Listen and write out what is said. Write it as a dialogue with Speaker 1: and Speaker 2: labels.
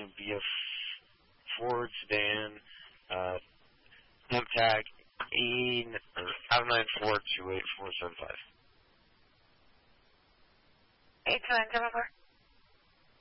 Speaker 1: to be a Ford sedan, Impact 594-28475.
Speaker 2: 8297.